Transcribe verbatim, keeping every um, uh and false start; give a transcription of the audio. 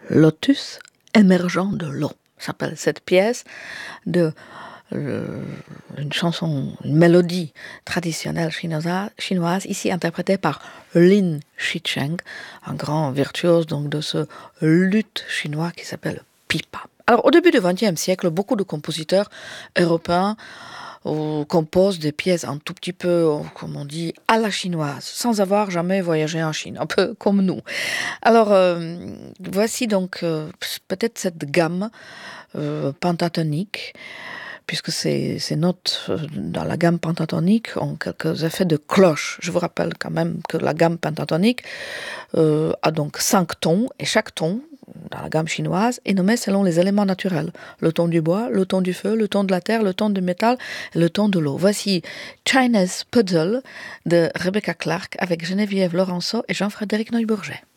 Lotus émergeant de l'eau, s'appelle cette pièce de euh, une chanson, une mélodie traditionnelle chinoise, chinoise ici interprétée par Lin Shicheng, un grand virtuose donc de ce luth chinois qui s'appelle pipa. Alors au début du vingtième siècle, beaucoup de compositeurs européens ou compose des pièces un tout petit peu, comme on dit, à la chinoise, sans avoir jamais voyagé en Chine, un peu comme nous. Alors, euh, voici donc euh, peut-être cette gamme euh, pentatonique, puisque ces, ces notes euh, dans la gamme pentatonique ont quelques effets de cloche. Je vous rappelle quand même que la gamme pentatonique euh, a donc cinq tons, et chaque ton, dans la gamme chinoise, est nommé selon les éléments naturels. Le ton du bois, le ton du feu, le ton de la terre, le ton du métal et le ton de l'eau. Voici Chinese Puzzle de Rebecca Clark avec Geneviève Laurenceau et Jean-Frédéric Neubourget.